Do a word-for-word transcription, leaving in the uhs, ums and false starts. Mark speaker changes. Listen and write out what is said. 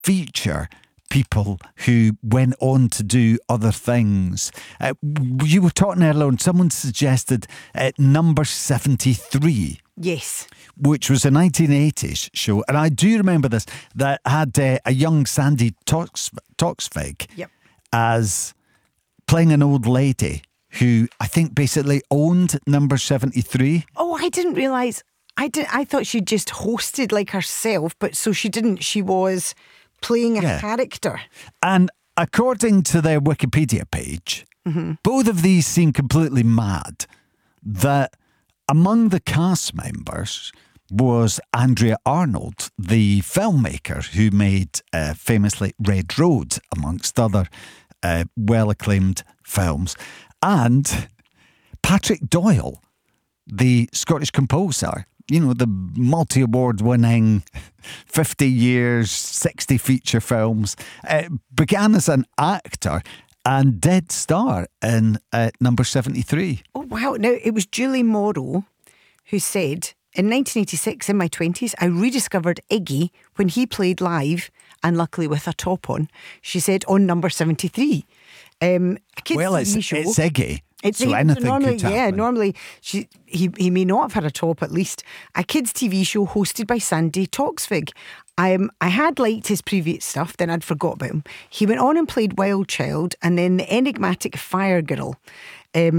Speaker 1: feature people who went on to do other things. Uh, you were talking earlier on, someone suggested uh, Number seventy-three.
Speaker 2: Yes.
Speaker 1: Which was a nineteen eighties show. And I do remember this, that had uh, a young Sandy Tox, Toksvig
Speaker 2: Yep.
Speaker 1: as playing an old lady who I think basically owned Number seventy-three.
Speaker 2: Oh, I didn't realise. I did. I thought she just hosted like herself, but so she didn't. She was playing a
Speaker 1: Yeah.
Speaker 2: character.
Speaker 1: And according to their Wikipedia page,
Speaker 2: Mm-hmm.
Speaker 1: both of these seem completely mad. That among the cast members was Andrea Arnold, the filmmaker who made uh, famously Red Road, amongst other uh, well-acclaimed films, and Patrick Doyle, the Scottish composer, you know, the multi-award winning fifty years, sixty feature films, uh, began as an actor and did star in uh, Number seventy-three.
Speaker 2: Oh wow! Now it was Julie Morrow who said, in nineteen eighty-six, in my twenties, I rediscovered Iggy when he played live, and luckily with a top on. She said on Number seventy-three. Um, a kids'
Speaker 1: Well, it's,
Speaker 2: T V show.
Speaker 1: it's Iggy.
Speaker 2: It's
Speaker 1: so
Speaker 2: so
Speaker 1: anything
Speaker 2: normally,
Speaker 1: could happen.
Speaker 2: yeah, normally she, he he may not have had a top at least. A kids' T V show hosted by Sandy Toksvig. Um, I had liked his previous stuff, then I'd forgot about him. He went on and played Wild Child and then the enigmatic Fire Girl. Um,